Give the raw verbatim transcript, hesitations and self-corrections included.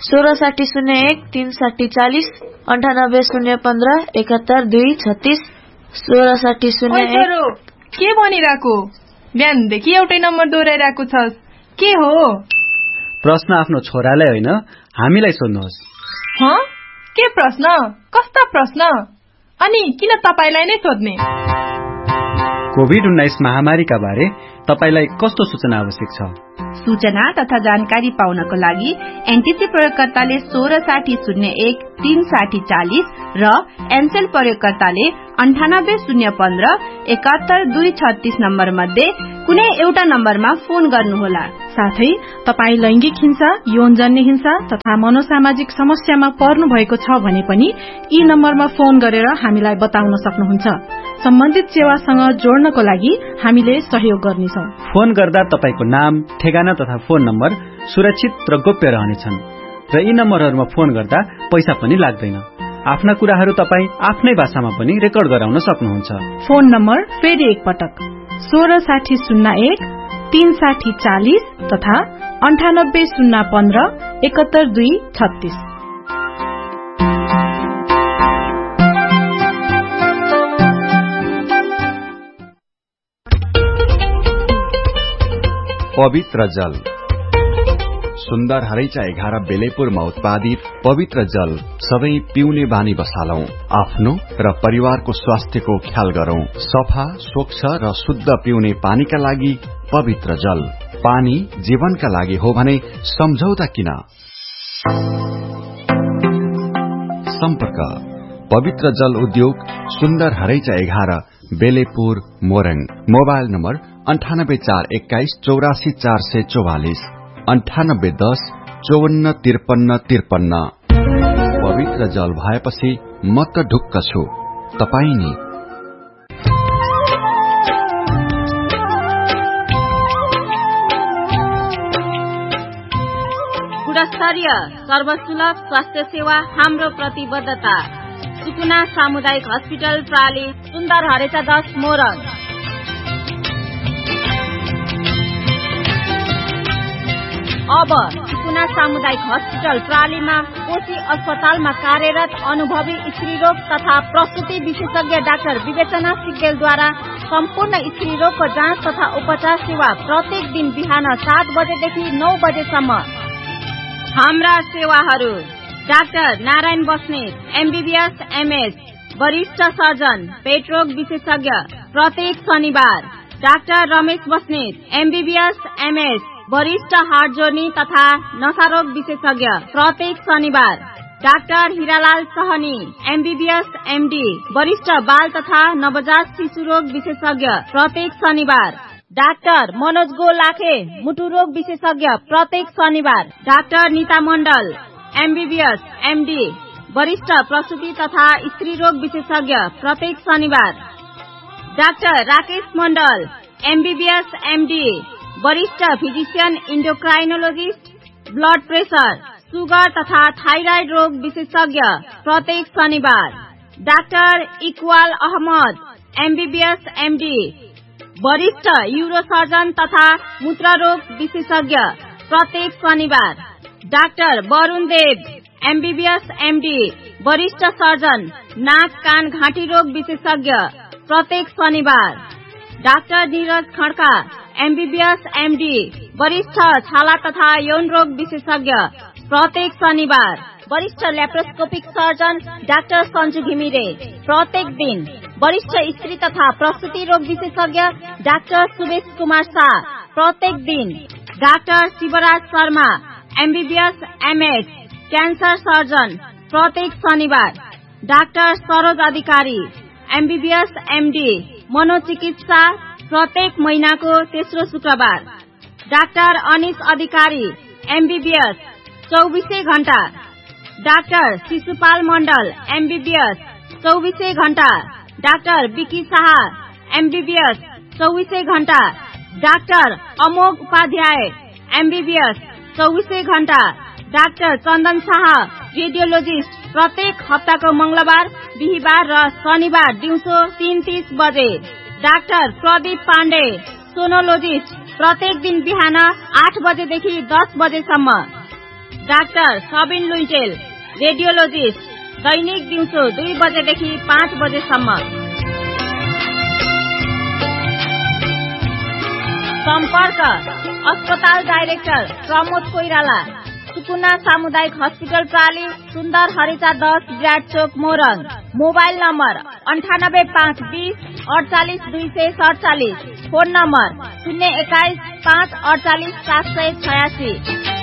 सोह्र साठी शून्य एक तीन साठी चालीस अन्ठानब्बे शून्य पन्ध्र एकात्तर दुई छत्तीस सोह्र साठी शून्य एक। के भनिरहेको? बिहानदेखि एउटै नम्बर दोहोऱ्याइरहेको छस्, के हो? प्रश्न आफ्नो छोरालाई होइन हामीलाई सोध्नुहोस्। ह? के प्रश्न? कस्ता प्रश्न? अनि किन तपाईलाई नै सोध्ने? कोभिड उन्नाइस महामारीका बारे तपाईलाई कस्तो सूचना आवश्यक छ? सूचना तथा जानकारी पाउनको लागि एनटीसी प्रयोगकर्ताले सोह्र साठी शून्य एक तीन साठी चालीस र एनसेल प्रयोगकर्ताले अन्ठानब्बे शून्य पन्ध्र एकात्तर दुई छत्तीस नम्बर मध्ये कुनै एउटा नम्बरमा फोन गर्नुहोला। साथै तपाई लैंगिक हिंसा, यौनजन्य हिंसा तथा मनोसामाजिक समस्यामा पर्नु भएको छ भने पनि यी नम्बरमा फोन गरेर हामीलाई बताउन सक्नुहुन्छ। सम्बन्धित सेवासँग जोड्नको लागि हामीले सहयोग गर्नेछौं। फोन गर्दा तपाईको नाम, ठेगाना तथा फोन नम्बर सुरक्षित र गोप्य रहनेछन् र यी नम्बरहरूमा फोन गर्दा पैसा पनि लाग्दैन। आफ्ना कुराहरू तपाई आफ्नै भाषामा पनि रेकर्ड गराउन सक्नुहुन्छ। फोन नम्बर फेरि एकपटक सोह्र साठी शून्य एक तीन साठी चालीस तथा अन्ठानब्बे शून्य पन्ध्र एकात्तर दुई छत्तीस। पवित्र जल। सुन्दर हरैचा एघार बेलेपुरमा उत्पादित पवित्र जल सबै पिउने बानी बसालौं। आफ्नो र परिवारको स्वास्थ्यको ख्याल गरौं। सफा, स्वच्छ र शुद्ध पिउने पानीका लागि पवित्र जल। पानी जीवनका लागि हो भने सम्झौता किन? सम्पर्क पवित्र जल उद्योग, सुन्दर हरैचा एघार बेलेपुर मोरङ। मोबाइल नम्बर अन्ठानब्बे चार एक्काइस चौरासी चार सय चौवालिस अन्ठानब्बे दस चौवन्न त्रिपन्न त्रिपन्न। पवित्र जल भएपछि म त ढुक्क छु, तपाई नि? गुणस्तरीय सर्वसुलभ स्वास्थ्य सेवा हाम्रो प्रतिबद्धता। सुकुना सामुदायिक हस्पिटल प्राली, सुन्दर हरेचा दस मोरङ। अब सुकुना सामुदायिक हस्पिटल प्रालीमा कोशी अस्पतालमा कार्यरत अनुभवी स्त्रीरोग तथा प्रसुति विशेषज्ञ डाक्टर विवेचना सिग्देलद्वारा सम्पूर्ण स्त्रीरोगको जाँच तथा उपचार सेवा प्रत्येक दिन बिहान सात बजेदेखि नौ बजेसम्म। हाम्रा सेवाहरू: doctor Narayan Basnet MBBS MS वरिष्ठ सर्जन पेटरोग विशेषज्ञ प्रत्येक शनिबार। Doctor Ramesh Basnet MBBS MS वरिष्ठ हार्ट जोर्नी तथा नशारोग विशेषज्ञ प्रत्येक शनिबार। Doctor Hiralal Sahni MBBS MD वरिष्ठ बाल तथा नवजात शिशु रोग विशेषज्ञ प्रत्येक शनिबार। डाक्टर मनोज गोलाखे मुटु रोग विशेषज्ञ प्रत्येक शनिबार। डाक्टर नीता मण्डल एमबीबीएस एमडी वरिष्ठ प्रसूति तथा स्त्री रोग विशेषज्ञ प्रत्येक शनिबार। डाक्टर राकेश मण्डल एमबीबीएस एमडी वरिष्ठ फिजिशियन इन्डोक्राइनोलोजिस्ट ब्लड प्रेशर, सुगर तथा थाइराइड रोग विशेषज्ञ प्रत्येक शनिबार। Doctor Iqbal Ahmad MBBS MD वरिष्ठ यूरोसर्जन तथा मूत्ररोग विशेषज्ञ प्रत्येक शनिबार। डाक्टर वरुण देव एमबीबीएस एमडी वरिष्ठ सर्जन नाक कान घाँटी रोग विशेषज्ञ प्रत्येक शनिबार। Doctor Neeraj Khadka MBBS MD वरिष्ठ छाला तथा यौन रोग विशेषज्ञ प्रत्येक शनिबार। वरिष्ठ laparoscopic surgeon doctor Sanju Ghimire प्रत्येक दिन। वरिष्ठ स्त्री तथा प्रसूति रोग विशेषज्ञ डाक्टर सुवेश कुमार शाह प्रत्येक दिन। Doctor Shivraj Sharma MBBS MS cancer surgeon प्रत्येक शनिबार। डाक्टर सरोज अधिकारी एमबीबीएस एमडी मनोचिकित्सा प्रत्येक महीनाको तेस्रो शुक्रबार। डाक्टर अनिश अधिकारी एमबीबीएस चौबीसै घण्टा। डाक्टर शिशुपाल मण्डल एमबीबीएस चौबीसै घण्टा। डाक्टर विकी शाह एमबीबीएस चौबीसै घण्टा। डाक्टर अमोघ उपाध्याय एमबीबीएस चौबीसै घण्टा। डाक्टर चन्दन शाह रेडियोलोजिस्ट प्रत्येक हप्ताको मंगलबार, बिहिबार र शनिबार दिउँसो तीन तीस बजे। डाक्टर प्रदीप पाण्डे सोनोलोजिस्ट प्रत्येक दिन बिहान आठ बजेदेखि दस बजेसम्म। डाक्टर सबिन लुइटेल, रेडियोलोजिस्ट, दैनिक दिउँसो दुई बजेदेखि पाँच बजेसम्म। सम्पर्क अस्पताल डाइरेक्टर प्रमोद कोइराला, सुकुना सामुदायिक हस्पिटल प्राली, सुन्दर हरिचा दस, विराट चोक, मोरङ। मोबाइल नम्बर अन्ठानब्बे पाँच बीस अडचालिस दुई सय सडचालिस। फोन नम्बर शून्य एक्काइस पाँच अडचालिस सात सय छयासी।